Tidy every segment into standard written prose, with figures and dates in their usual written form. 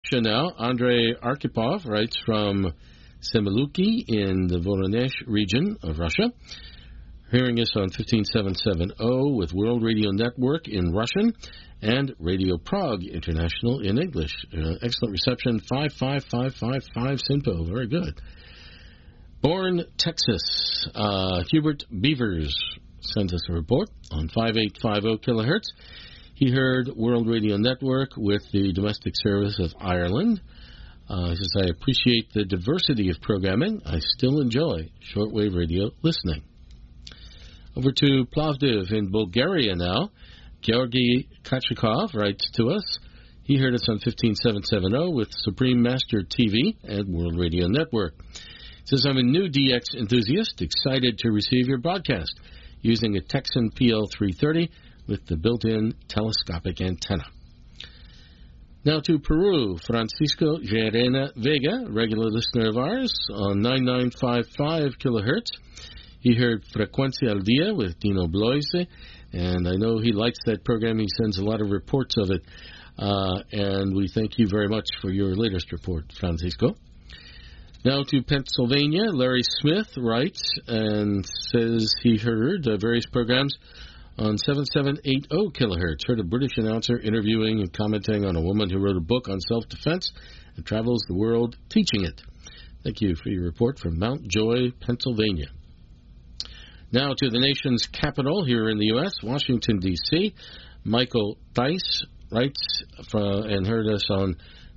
Now, Andrei Arkhipov writes from Semeluki in the Voronezh region of Russia, hearing us on 15770 with World Radio Network in Russian and Radio Prague International in English. Excellent reception, 55555 SINPO. Very good. Bourne, Texas, Hubert Beavers sends us a report on 5850 kilohertz. He heard World Radio Network with the domestic service of Ireland. He says, I appreciate the diversity of programming. I still enjoy shortwave radio listening. Over to Plovdiv in Bulgaria now. Georgy Kachikov writes to us. He heard us on 15770 with Supreme Master TV and World Radio Network. He says, I'm a new DX enthusiast, excited to receive your broadcast using a Texan PL330 with the built-in telescopic antenna. Now to Peru, Francisco Gerena Vega, regular listener of ours, on 9955 kilohertz. He heard Frecuencia al Dia with Dino Bloise, and I know he likes that program. He sends a lot of reports of it, and we thank you very much for your latest report, Francisco. Now to Pennsylvania, Larry Smith writes and says he heard various programs on 7780 kilohertz. Heard a British announcer interviewing and commenting on a woman who wrote a book on self-defense and travels the world teaching it. Thank you for your report from Mount Joy, Pennsylvania. Now to the nation's capital here in the U.S., Washington, D.C. Michael Tice writes and heard us on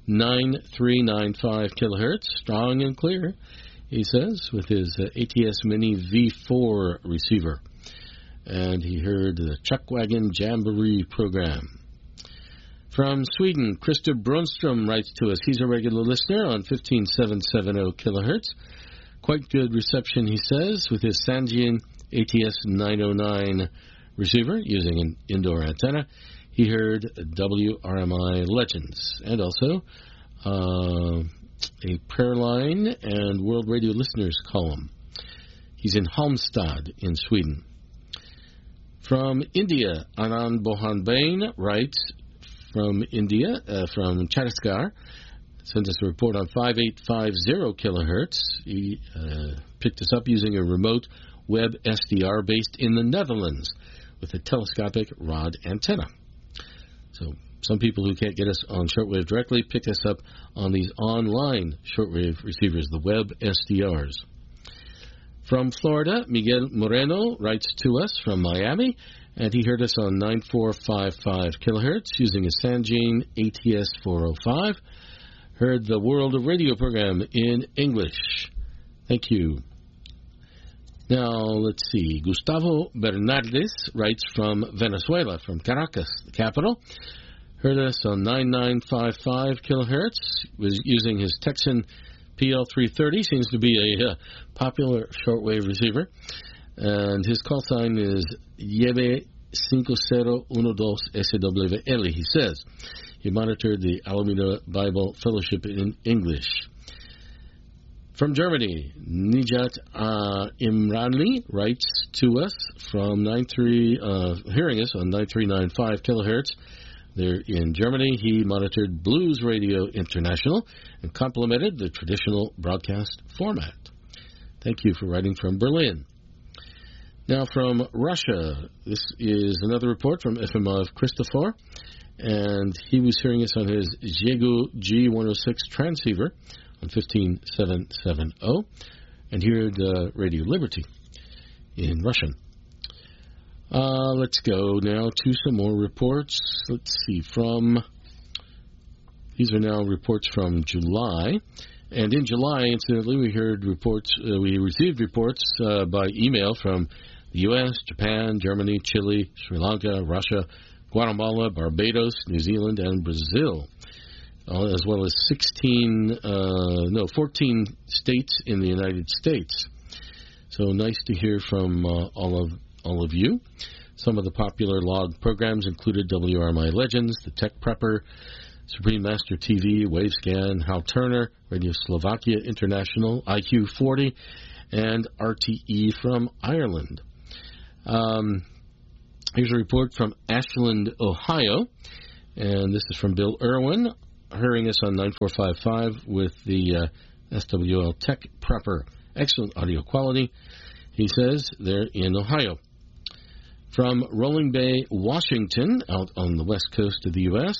9395 kilohertz, strong and clear, he says, with his ATS Mini V4 receiver. And he heard the Chuckwagon Jamboree program. From Sweden, Christer Brunstrom writes to us. He's a regular listener on 15770 kilohertz. Quite good reception, he says, with his Sangean ATS 909 receiver using an indoor antenna. He heard WRMI Legends and also a prayer line and World Radio Listeners column. He's in Halmstad in Sweden. From India, Anand Bohanbain writes from India, from Chhattisgarh, sends us a report on 5850 kilohertz. He picked us up using a remote web SDR based in the Netherlands with a telescopic rod antenna. So some people who can't get us on shortwave directly pick us up on these online shortwave receivers, the web SDRs. From Florida, Miguel Moreno writes to us from Miami, and he heard us on 9455 kilohertz using a Sangean ATS 405. Heard the World of Radio program in English. Thank you. Now, let's see. Gustavo Bernardes writes from Venezuela, from Caracas, the capital. Heard us on 9955 kilohertz. Was using his Texan PL330. Seems to be a popular shortwave receiver. And his call sign is Yebe 5012 SWL. He says he monitored the Alameda Bible Fellowship in English. From Germany, Nijat Imranli writes to us from hearing us on 9395 kilohertz. There in Germany, he monitored Blues Radio International and complimented the traditional broadcast format. Thank you for writing from Berlin. Now from Russia, this is another report from Efimov Christopher, and he was hearing us on his Zhegu G106 transceiver on 15770, and heard Radio Liberty in Russian. Let's go now to some more reports. Let's see, these are now reports from July. And in July, incidentally, we received reports by email from the U.S., Japan, Germany, Chile, Sri Lanka, Russia, Guatemala, Barbados, New Zealand, and Brazil, as well as 14 states in the United States. So nice to hear from all of you. Some of the popular log programs included WRMI Legends, The Tech Prepper, Supreme Master TV, Wavescan, Hal Turner, Radio Slovakia International, IQ 40, and RTE from Ireland. Here's a report from Ashland, Ohio, and this is from Bill Irwin hearing us on 9455 with the SWL Tech Prepper. Excellent audio quality, he says, there in Ohio. From Rolling Bay, Washington, out on the west coast of the U.S.,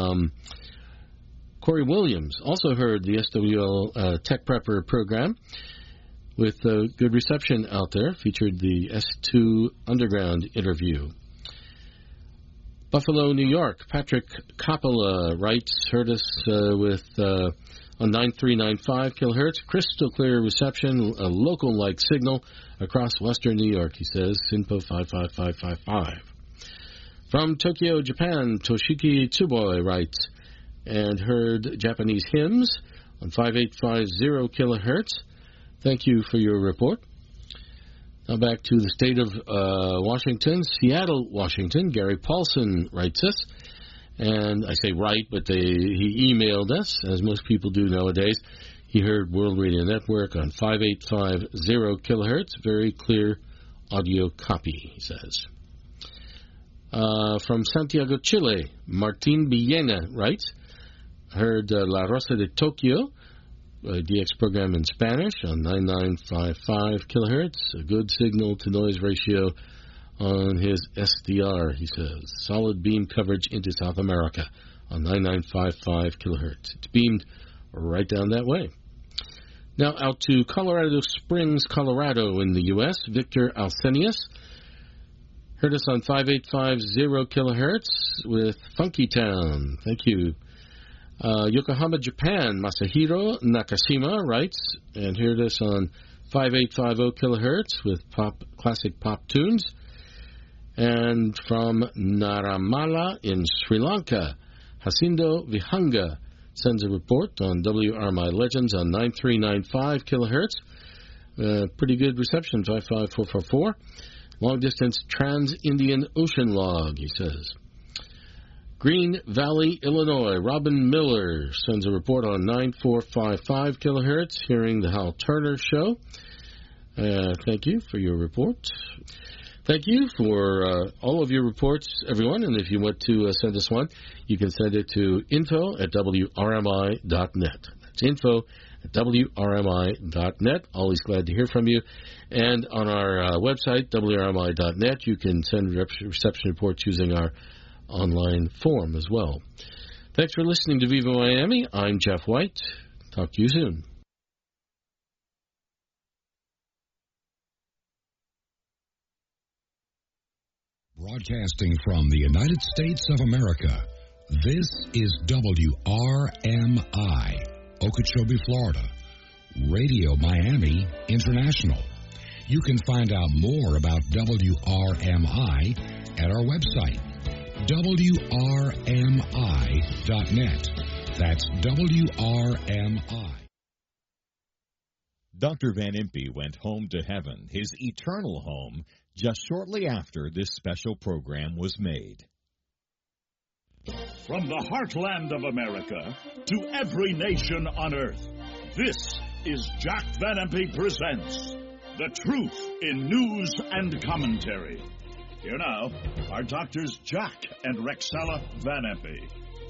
Corey Williams also heard the SWL Tech Prepper program with good reception out there, featured the S2 Underground interview. Buffalo, New York, Patrick Coppola writes, heard us with on 9395 kilohertz, crystal clear reception, a local-like signal across western New York, he says, SINPO 55555. From Tokyo, Japan, Toshiki Tsuboi writes, and heard Japanese hymns on 5850 kilohertz. Thank you for your report. Now back to the state of Washington, Seattle, Washington. Gary Paulson writes us, and I say write, but he emailed us, as most people do nowadays. He heard World Radio Network on 5850 kilohertz, very clear audio copy, he says. From Santiago, Chile, Martin Villena writes, heard La Rosa de Tokyo, DX program in Spanish on 9955 kilohertz, a good signal-to-noise ratio on his SDR, he says. Solid beam coverage into South America on 9955 kilohertz. It's beamed right down that way. Now out to Colorado Springs, Colorado in the U.S. Victor Alcenius heard us on 5850 kilohertz with Funky Town. Thank you. Yokohama, Japan, Masahiro Nakashima writes and heard us on 5850 kilohertz with classic pop tunes. And from Naramala in Sri Lanka, Hasindo Vihanga sends a report on WRMI Legends on 9395 kilohertz. Pretty good reception, 55444. Long-distance Trans-Indian Ocean Log, he says. Green Valley, Illinois, Robin Miller sends a report on 9455 kilohertz, hearing the Hal Turner Show. Thank you for your report. Thank you for all of your reports, everyone. And if you want to send us one, you can send it to info@wrmi.net. That's info@wrmi.net. Always glad to hear from you. And on our website, wrmi.net, you can send reception reports using our online form as well. Thanks for listening to Viva Miami. I'm Jeff White. Talk to you soon. Broadcasting from the United States of America, this is WRMI, Okeechobee, Florida, Radio Miami International. You can find out more about WRMI at our website, WRMI.net. That's WRMI. Dr. Van Impe went home to heaven, his eternal home, just shortly after this special program was made. From the heartland of America to every nation on earth, this is Jack Van Impe Presents The Truth in News and Commentary. Here now are Doctors Jack and Rexella Van Impe.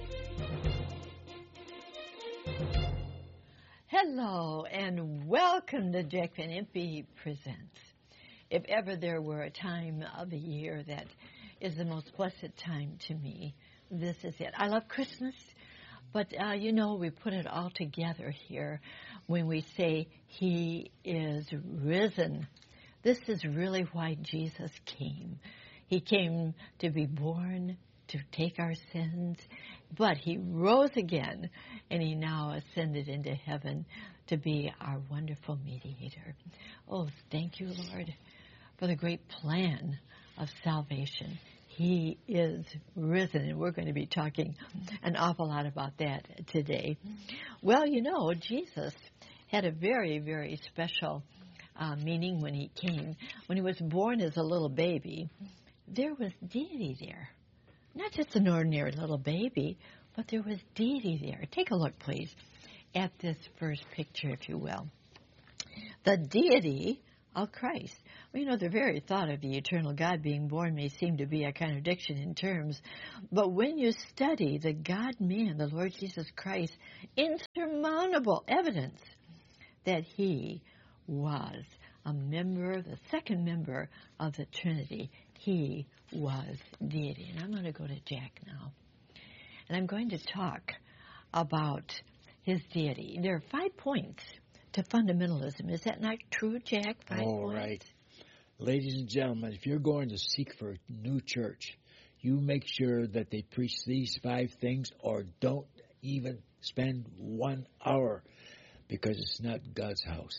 Hello and welcome to Jack Van Impe Presents. If ever there were a time of the year that is the most blessed time to me, this is it. I love Christmas, but we put it all together here when we say He is risen. This is really why Jesus came. He came to be born, to take our sins, but He rose again, and He now ascended into heaven to be our wonderful mediator. Oh, thank you, Lord, for the great plan of salvation. He is risen, and we're going to be talking an awful lot about that today. Well, Jesus had a very, very special meaning when He came. When He was born as a little baby, there was deity there. Not just an ordinary little baby, but there was deity there. Take a look, please, at this first picture, if you will. The deity of Christ. Well, the very thought of the eternal God being born may seem to be a contradiction in terms, but when you study the God-man, the Lord Jesus Christ, insurmountable evidence that he was a member, the second member of the Trinity. He was deity. And I'm going to go to Jack now. And I'm going to talk about his deity. There are 5 points to fundamentalism. Is that not true, Jack? 5 points? All right. Ladies and gentlemen, if you're going to seek for a new church, you make sure that they preach these 5 things, or don't even spend 1 hour, because it's not God's house.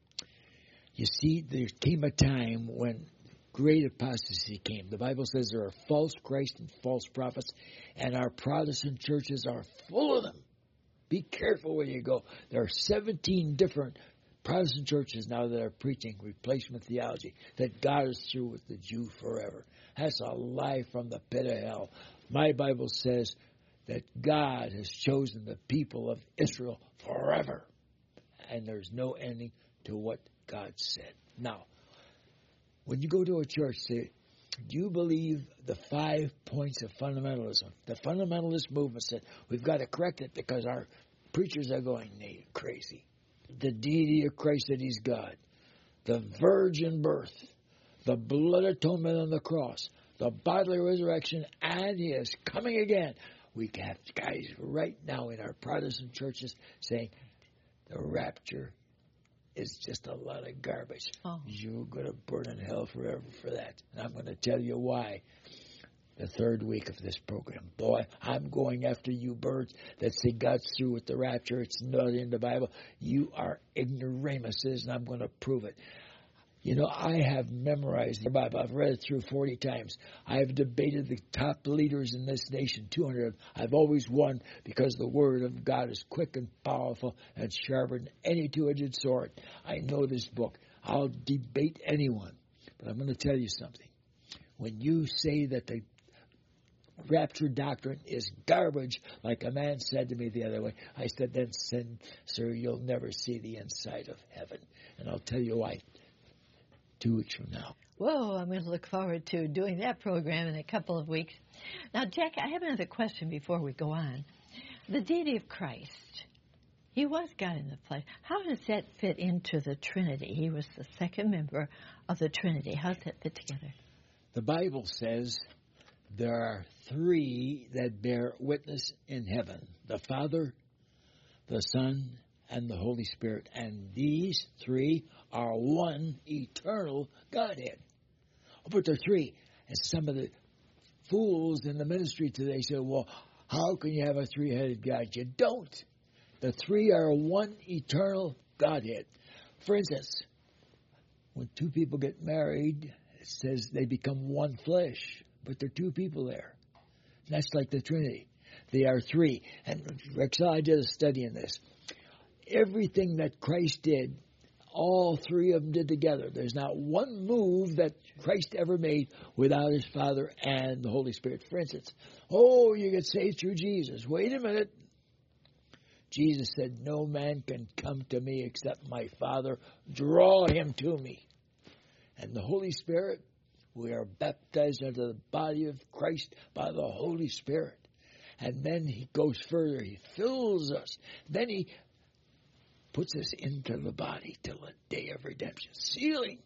You see, there came a time when great apostasy came. The Bible says there are false Christ and false prophets, and our Protestant churches are full of them. Be careful where you go. There are 17 different Protestant churches now that are preaching replacement theology, that God is through with the Jew forever. That's a lie from the pit of hell. My Bible says that God has chosen the people of Israel forever, and there's no ending to what God said. Now, when you go to a church, say, do you believe the 5 points of fundamentalism? The fundamentalist movement said, we've got to correct it because our preachers are going crazy. The deity of Christ, that he's God. The virgin birth. The blood atonement on the cross. The bodily resurrection, and he is coming again. We have guys right now in our Protestant churches saying the rapture is just a lot of garbage. Oh. You're going to burn in hell forever for that. And I'm going to tell you why the 3rd week of this program. Boy, I'm going after you birds that say God's through with the rapture. It's not in the Bible. You are ignoramuses, and I'm going to prove it. You know, I have memorized the Bible. I've read it through 40 times. I have debated the top leaders in this nation, 200 of them. I've always won because the Word of God is quick and powerful and sharper than any two-edged sword. I know this book. I'll debate anyone. But I'm going to tell you something. When you say that the rapture doctrine is garbage, like a man said to me the other way, I said, then, sir, you'll never see the inside of heaven. And I'll tell you why. 2 weeks from now. Whoa, I'm going to look forward to doing that program in a couple of weeks. Now, Jack, I have another question before we go on. The deity of Christ, he was God in the flesh. How does that fit into the Trinity? He was the second member of the Trinity. How does that fit together? The Bible says there are 3 that bear witness in heaven. The Father, the Son, and the Holy Spirit. And these 3 are one eternal Godhead. But they're 3. And some of the fools in the ministry today say, well, how can you have a 3-headed God? You don't. The 3 are one eternal Godhead. For instance, when 2 people get married, it says they become one flesh. But there are 2 people there. That's like the Trinity. They are 3. And Rex, I did a study in this. Everything that Christ did, all 3 of them did together. There's not one move that Christ ever made without his Father and the Holy Spirit. For instance, you get saved through Jesus. Wait a minute. Jesus said, no man can come to me except my Father draw him to me. And the Holy Spirit, we are baptized into the body of Christ by the Holy Spirit. And then he goes further. He fills us. Then he puts us into the body till the day of redemption. Sealing.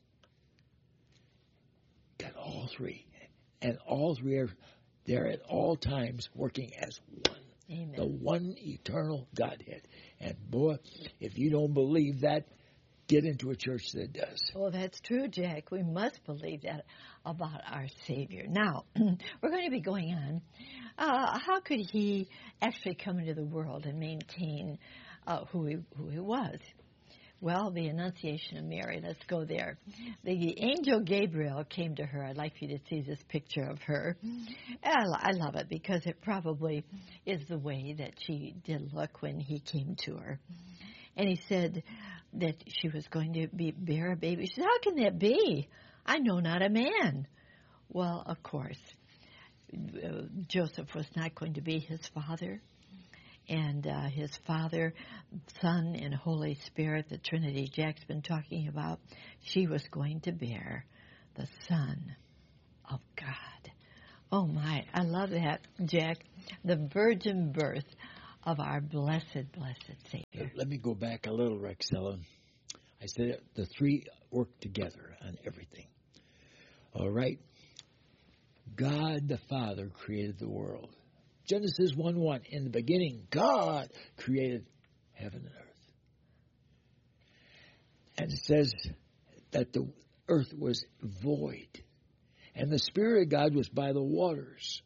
Got all 3. And all 3 are there at all times working as one. Amen. The one eternal Godhead. And boy, if you don't believe that, get into a church that does. Well, that's true, Jack. We must believe that about our Savior. Now, we're going to be going on. How could he actually come into the world and maintain who he was? Well, the Annunciation of Mary. Let's go there. The angel Gabriel came to her. I'd like you to see this picture of her. I love it because it probably is the way that she did look when he came to her. And he said that she was going to bear a baby. She said, how can that be? I know not a man. Well, of course, Joseph was not going to be his father. and his Father, Son, and Holy Spirit, the Trinity Jack's been talking about, she was going to bear the Son of God. Oh my, I love that, Jack. The virgin birth of our blessed, blessed Savior. Let me go back a little, Rexella. I said the three work together on everything. All right. God the Father created the world. Genesis 1:1. In the beginning, God created heaven and earth. And it says that the earth was void. And the Spirit of God was by the waters.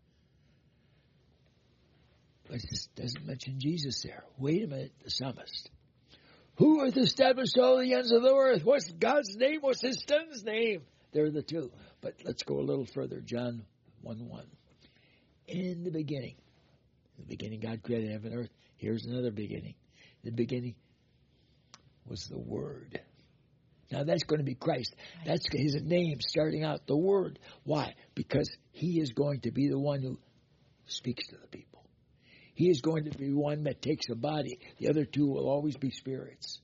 But it just doesn't mention Jesus there. Wait a minute, the psalmist. Who hath established all the ends of the earth? What's God's name? What's his son's name? They're the two. But let's go a little further. John 1:1. In the beginning God created heaven and earth. Here's another beginning. The beginning was the Word. Now that's going to be Christ. That's his name starting out, the Word. Why? Because he is going to be the one who speaks to the people. He is going to be one that takes a body. The other two will always be spirits.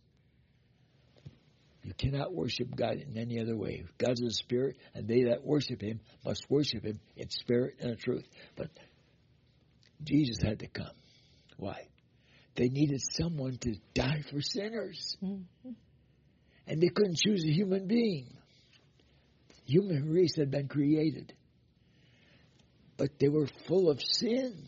You cannot worship God in any other way. God is a spirit, and they that worship him must worship him in spirit and in truth. But Jesus had to come. Why? They needed someone to die for sinners. Mm-hmm. And they couldn't choose a human being. The human race had been created. But they were full of sin.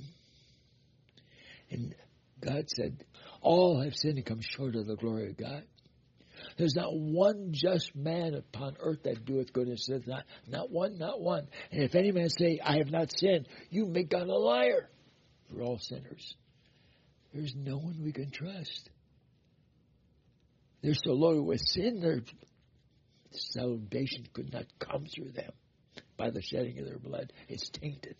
And God said, all have sinned and come short of the glory of God. There's not one just man upon earth that doeth goodness. Not one, not one. And if any man say, I have not sinned, you make God a liar. We're all sinners. There's no one we can trust. They're so loaded with sin, their salvation could not come through them by the shedding of their blood. It's tainted.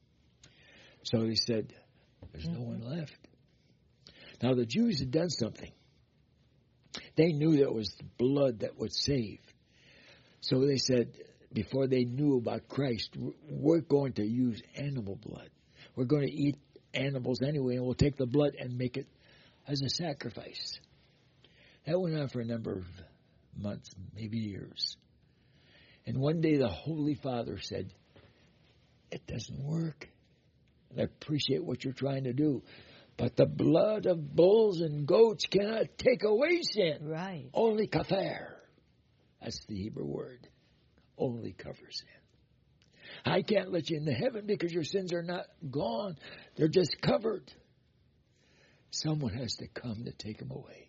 So he said, there's no one left. Now the Jews had done something. They knew that it was the blood that would save. So they said, before they knew about Christ, we're going to use animal blood. We're going to eat animals anyway, and we'll take the blood and make it as a sacrifice. That went on for a number of months, maybe years. And one day the Holy Father said, it doesn't work. And I appreciate what you're trying to do. But the blood of bulls and goats cannot take away sin. Right. Only kafer. That's the Hebrew word. Only covers sin. I can't let you into heaven because your sins are not gone. They're just covered. Someone has to come to take them away.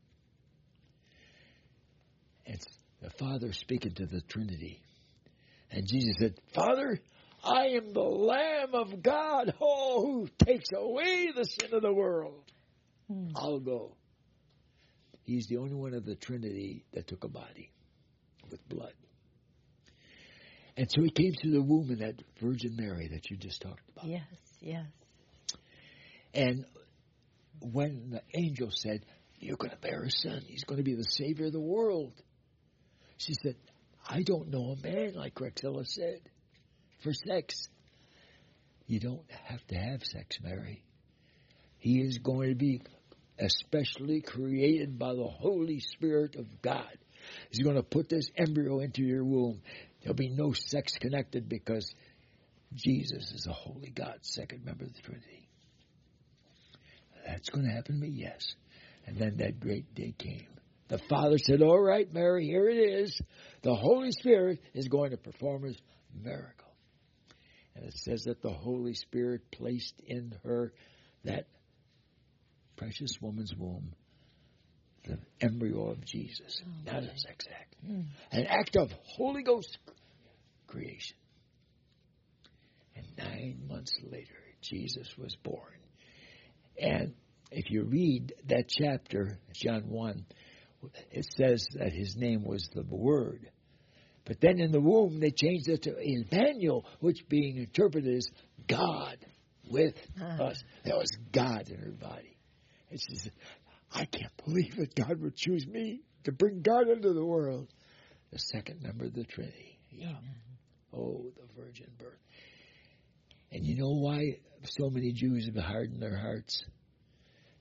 It's the Father speaking to the Trinity. And Jesus said, Father, I am the Lamb of God, who takes away the sin of the world. I'll go. He's the only one of the Trinity that took a body with blood. And so he came through the womb of that Virgin Mary that you just talked about. Yes, yes. And when the angel said, you're going to bear a son, he's going to be the Savior of the world, she said, I don't know a man, like Rexella said, for sex. You don't have to have sex, Mary. He is going to be especially created by the Holy Spirit of God. He's going to put this embryo into your womb. There'll be no sex connected because Jesus is a holy God, second member of the Trinity. That's going to happen to me, yes. And then that great day came. The Father said, all right, Mary, here it is. The Holy Spirit is going to perform his miracle. And it says that the Holy Spirit placed in her, that precious woman's womb, the embryo of Jesus. Not a sex act. An act of Holy Ghost creation. And 9 months later, Jesus was born. And if you read that chapter, John 1, it says that his name was the Word. But then in the womb, they changed it to Emmanuel, which being interpreted as God with us. There was God in her body. And she said, I can't believe that God would choose me to bring God into the world. The second member of the Trinity. Yeah. Oh, the virgin birth. And you know why so many Jews have hardened their hearts?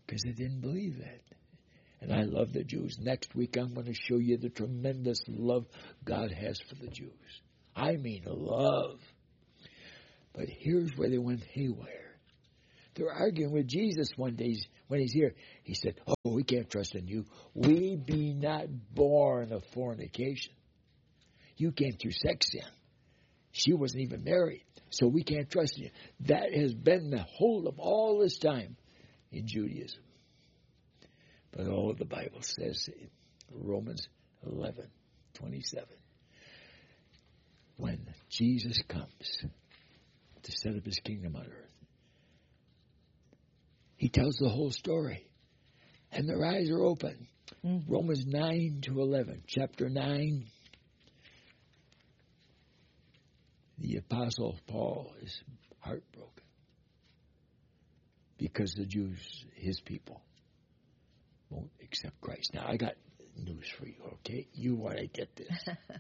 because they didn't believe that. And I love the Jews. Next week I'm going to show you the tremendous love God has for the Jews. I mean love. But here's where they went haywire. They were arguing with Jesus one day when he's here. He said, oh, we can't trust in you. We be not born of fornication. You came through sex sin. She wasn't even married, so we can't trust in you. That has been the whole of all this time in Judaism. But all the Bible says in Romans 11:27, when Jesus comes to set up his kingdom on earth, he tells the whole story. And their eyes are open. Mm-hmm. Romans 9-11, chapter 9. The Apostle Paul is heartbroken because the Jews, his people, won't accept Christ. Now, I got news for you, okay? You want to get this.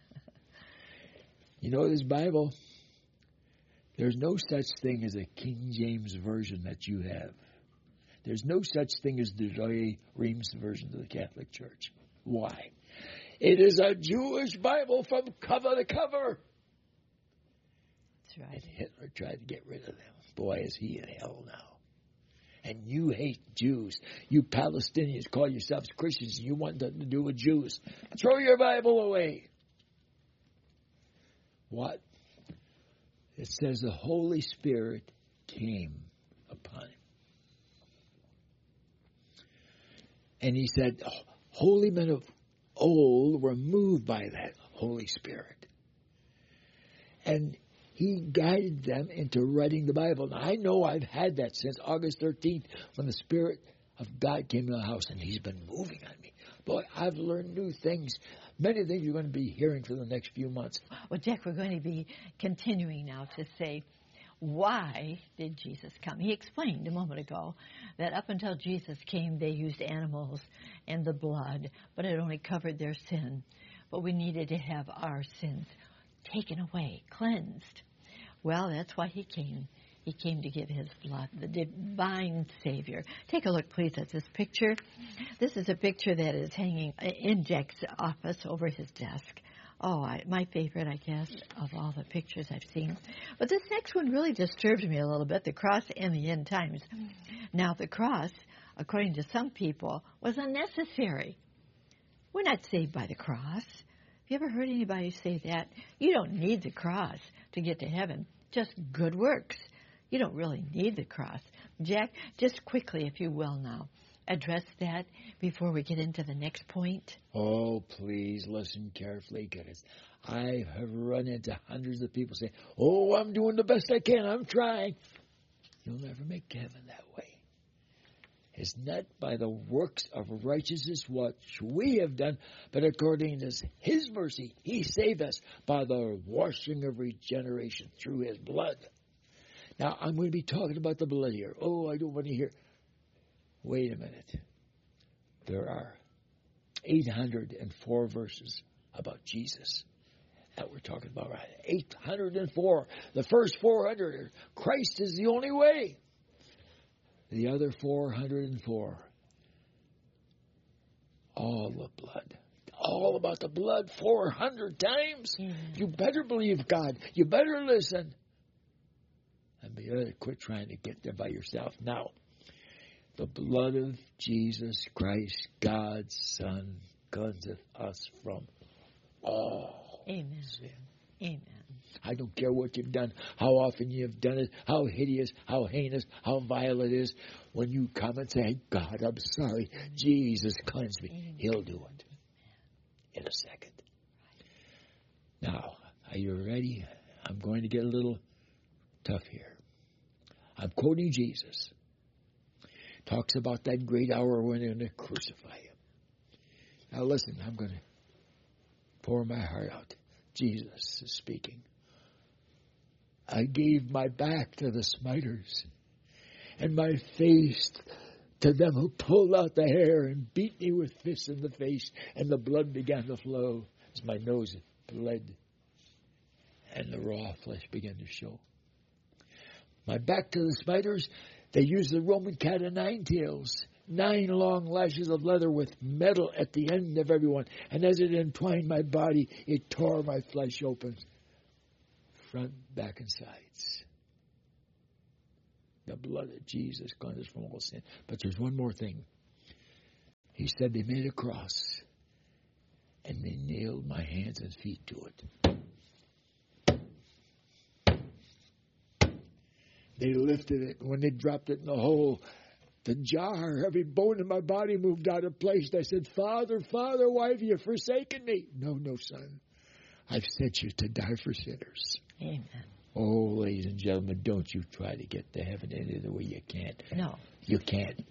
You know this Bible? There's no such thing as a King James version that you have. There's no such thing as the Douay Rheims version of the Catholic Church. Why? It is a Jewish Bible from cover to cover. That's right. And Hitler tried to get rid of them. Boy, is he in hell now. And you hate Jews. You Palestinians call yourselves Christians and you want nothing to do with Jews. Throw your Bible away. What? It says the Holy Spirit came upon him. And he said, holy men of old were moved by that Holy Spirit. And he guided them into writing the Bible. Now, I know I've had that since August 13th when the Spirit of God came to the house, and he's been moving on me. Boy, I've learned new things. Many things you're going to be hearing for the next few months. Well, Jack, we're going to be continuing now to say, why did Jesus come? He explained a moment ago that up until Jesus came, they used animals and the blood, but it only covered their sin. But we needed to have our sins taken away, cleansed. Well, that's why he came. He came to give his blood, the divine Savior. Take a look, please, at this picture. This is a picture that is hanging in Jack's office over his desk. Oh, my favorite, I guess, of all the pictures I've seen. But this next one really disturbed me a little bit, the cross and the end times. Now, the cross, according to some people, was unnecessary. We're not saved by the cross. Have you ever heard anybody say that? You don't need the cross to get to heaven, just good works. You don't really need the cross. Jack, just quickly, if you will now, address that before we get into the next point? Oh, please listen carefully, because I have run into hundreds of people saying, oh, I'm doing the best I can, I'm trying. You'll never make heaven that way. It's not by the works of righteousness which we have done, but according to his mercy, he saved us by the washing of regeneration through his blood. Now, I'm going to be talking about the blood here. Oh, I don't want to hear. Wait a minute. There are 804 verses about Jesus that we're talking about, right? 804. The first 400 are Christ is the only way. The other 404, all the blood. All about the blood 400 times. You better believe God. You better listen. And you better quit trying to get there by yourself. Now, the blood of Jesus Christ, God's Son, cleanseth us from all sin. Amen. I don't care what you've done, how often you've done it, how hideous, how heinous, how vile it is. When you come and say, God, I'm sorry, Jesus cleanse me, Amen. He'll do it in a second. Now, are you ready? I'm going to get a little tough here. I'm quoting Jesus. Talks about that great hour when they're going to crucify him. Now listen, I'm going to pour my heart out. Jesus is speaking. I gave my back to the smiters and my face to them who pulled out the hair and beat me with fists in the face, and the blood began to flow as my nose bled and the raw flesh began to show. My back to the smiters, they used the Roman cat of nine tails. 9 long lashes of leather with metal at the end of every one. And as it entwined my body, it tore my flesh open, front, back, and sides. The blood of Jesus cleanses from all sin. But there's one more thing. He said they made a cross, and they nailed my hands and feet to it. They lifted it. When they dropped it in the hole, the jar, every bone in my body moved out of place. I said, Father, Father, why have you forsaken me? No, son. I've sent you to die for sinners. Amen. Oh, ladies and gentlemen, don't you try to get to heaven any other way you can't. No. You can't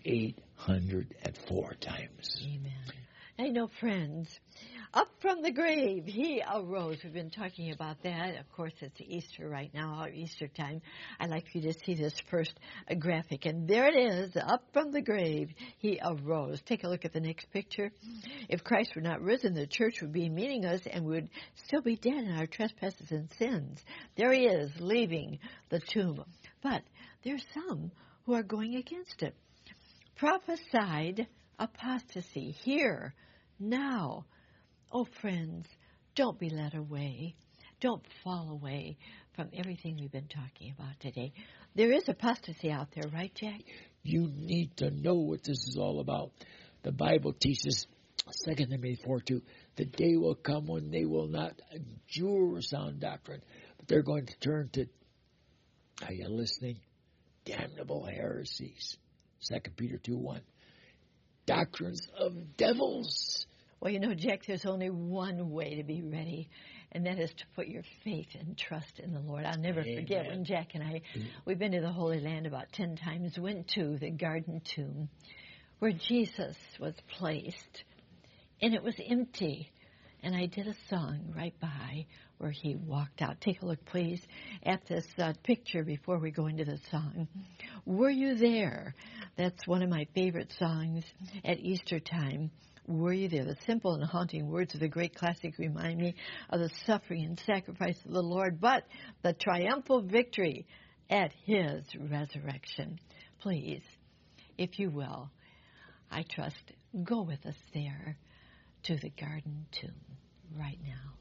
804 times. Amen. I know, friends, up from the grave, he arose. We've been talking about that. Of course, it's Easter right now, our Easter time. I'd like you to see this first graphic. And there it is, up from the grave, he arose. Take a look at the next picture. If Christ were not risen, the church would be meaningless and would still be dead in our trespasses and sins. There he is, leaving the tomb. But there's some who are going against it. Prophesied apostasy here, now. Oh, friends, don't be led away. Don't fall away from everything we've been talking about today. There is apostasy out there, right, Jack? You need to know what this is all about. The Bible teaches, 2 Timothy 4:2, the day will come when they will not endure sound doctrine, but they're going to turn to, are you listening? Damnable heresies. 2 Peter 2:1. Doctrines of devils. Well, you know, Jack, there's only one way to be ready, and that is to put your faith and trust in the Lord. I'll never forget when Jack and I, we've been to the Holy Land about 10 times, went to the Garden Tomb where Jesus was placed, and it was empty. And I did a song right by where he walked out. Take a look, please, at this picture before we go into the song. Were you there? That's one of my favorite songs at Easter time. Were you there? The simple and haunting words of the great classic remind me of the suffering and sacrifice of the Lord, but the triumphal victory at his resurrection. Please, if you will, I trust, go with us there to the Garden Tomb right now.